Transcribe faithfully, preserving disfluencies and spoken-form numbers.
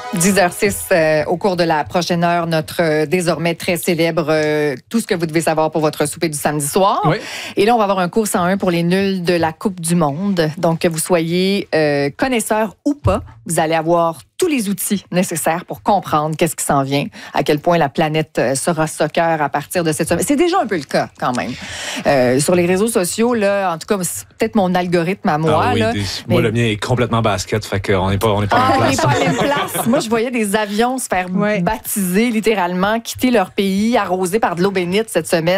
dix heures six euh, au cours de la prochaine heure, notre euh, désormais très célèbre euh, tout ce que vous devez savoir pour votre souper du samedi soir. Oui. Et là, on va avoir un cours cent un pour les nuls de la Coupe du Monde. Donc, que vous soyez euh, connaisseur ou pas, vous allez avoir tous les outils nécessaires pour comprendre qu'est-ce qui s'en vient, à quel point la planète sera soccer à partir de cette semaine. C'est déjà un peu le cas, quand même. Euh, sur les réseaux sociaux, là, en tout cas, c'est peut-être mon algorithme à moi. Ah oui, là, des, mais... Moi, le mien est complètement basket, fait qu'on n'est pas, on n'est pas Ah, en on n'est place. pas à la même place. Moi, je voyais des avions se faire Ouais. baptiser, littéralement, quitter leur pays, arrosés par de l'eau bénite cette semaine.